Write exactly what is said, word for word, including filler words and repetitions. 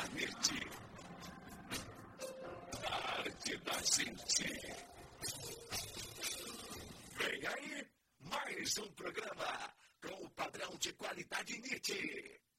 Planete. Arte da gente. Vem aí, mais um programa com o padrão de qualidade N I T.